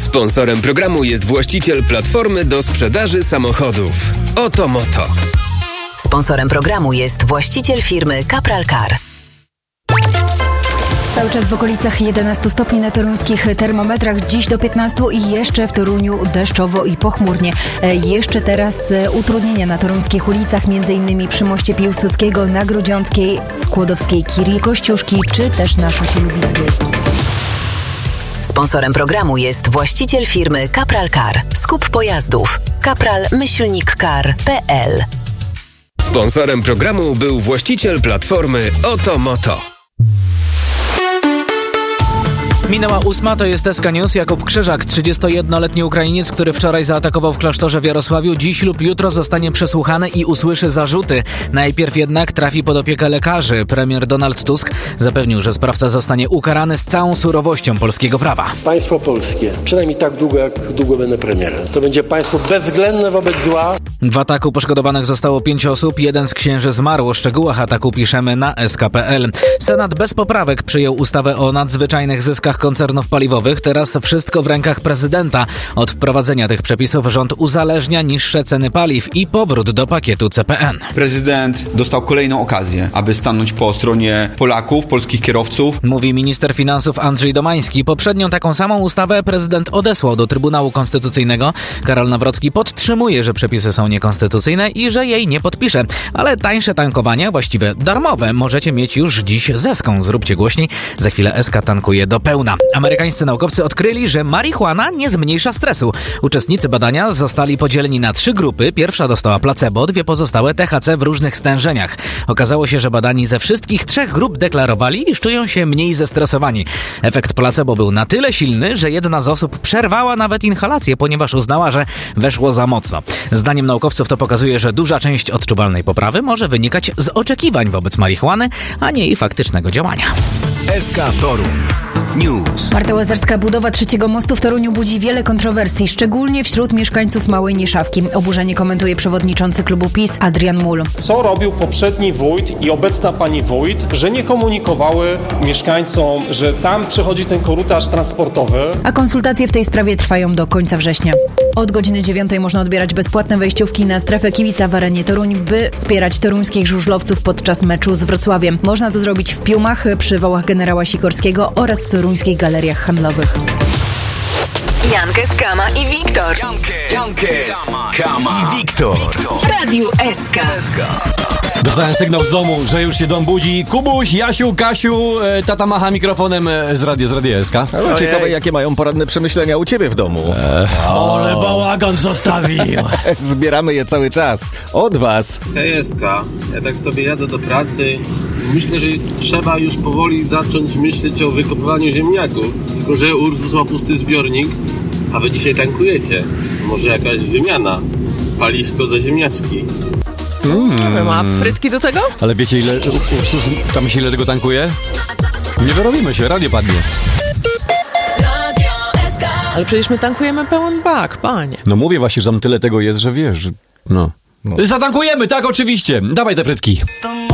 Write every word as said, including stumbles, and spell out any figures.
Sponsorem programu jest właściciel platformy do sprzedaży samochodów Oto Moto. Sponsorem programu jest właściciel firmy Capral Car. Cały czas w okolicach jedenastu stopni na toruńskich termometrach, dziś do piętnastu i jeszcze w Toruniu deszczowo i pochmurnie. E, jeszcze teraz e, utrudnienia na toruńskich ulicach, m.in. przy moście Piłsudskiego, na Grudziąckiej, Skłodowskiej, Kirii, Kościuszki czy też na szosie Lubickiej. Sponsorem programu jest właściciel firmy Capral Car. Skup pojazdów. Capral myślnik car kropka p l. Sponsorem programu był właściciel platformy Oto Moto. Minęła ósma, to jest S K News. Jakub Krzyżak, trzydziestojednoletni Ukrainiec, który wczoraj zaatakował w klasztorze w Jarosławiu, dziś lub jutro zostanie przesłuchany i usłyszy zarzuty. Najpierw jednak trafi pod opiekę lekarzy. Premier Donald Tusk zapewnił, że sprawca zostanie ukarany z całą surowością polskiego prawa. Państwo polskie, przynajmniej tak długo, jak długo będę premierem, to będzie państwo bezwzględne wobec zła. W ataku poszkodowanych zostało pięć osób, jeden z księży zmarł. O szczegółach ataku piszemy na S K kropka p l. Senat bez poprawek przyjął ustawę o nadzwyczajnych zyskach koncernów paliwowych. Teraz wszystko w rękach prezydenta. Od wprowadzenia tych przepisów rząd uzależnia niższe ceny paliw i powrót do pakietu C P N. Prezydent dostał kolejną okazję, aby stanąć po stronie Polaków, polskich kierowców. Mówi minister finansów Andrzej Domański. Poprzednią taką samą ustawę prezydent odesłał do Trybunału Konstytucyjnego. Karol Nawrocki podtrzymuje, że przepisy są niekonstytucyjne i że jej nie podpisze. Ale tańsze tankowania, właściwie darmowe, możecie mieć już dziś z Eską. Zróbcie głośniej. Za chwilę Eska tankuje do pełna. Amerykańscy naukowcy odkryli, że marihuana nie zmniejsza stresu. Uczestnicy badania zostali podzieleni na trzy grupy. Pierwsza dostała placebo, dwie pozostałe T H C w różnych stężeniach. Okazało się, że badani ze wszystkich trzech grup deklarowali, iż czują się mniej zestresowani. Efekt placebo był na tyle silny, że jedna z osób przerwała nawet inhalację, ponieważ uznała, że weszło za mocno. Zdaniem naukowców to pokazuje, że duża część odczuwalnej poprawy może wynikać z oczekiwań wobec marihuany, a nie jej faktycznego działania. S K Toruń News. Marta Łazarska, budowa trzeciego mostu w Toruniu budzi wiele kontrowersji, szczególnie wśród mieszkańców Małej Nieszawki. Oburzenie komentuje przewodniczący klubu PiS Adrian Mul. Co robił poprzedni wójt i obecna pani wójt, że nie komunikowały mieszkańcom, że tam przechodzi ten korytarz transportowy. A konsultacje w tej sprawie trwają do końca września. Od godziny dziewiątej można odbierać bezpłatne wejściówki na strefę kibica w arenie Toruń, by wspierać toruńskich żużlowców podczas meczu z Wrocławiem. Można to zrobić w Piumach, przy Wałach Generała Sikorskiego oraz w toruńskich galeriach handlowych. Jankes, Kama i Wiktor. Jankes, Kama i Wiktor. W Radiu S K. Dostałem sygnał z domu, że już się dom budzi. Kubuś, Jasiu, Kasiu, e, tata macha mikrofonem z radia, z radia S K. No, ciekawe, jakie mają poranne przemyślenia u ciebie w domu. Eee, ale bałagan zostawił. Zbieramy je cały czas. Od was. Hej S K, ja tak sobie jadę do pracy. Myślę, że trzeba już powoli zacząć myśleć o wykopywaniu ziemniaków. Tylko że Ursus ma pusty zbiornik, a wy dzisiaj tankujecie. Może jakaś wymiana? Paliwko za ziemniaczki. Mm. Ma frytki do tego? Ale wiecie, ile Ursus tam się ile tego tankuje? Nie wyrobimy się, radio padnie. Ale przecież my tankujemy pełen bak, panie. No mówię właśnie, że tam tyle tego jest, że wiesz, no. no. Zatankujemy, tak oczywiście. Dawaj te frytki.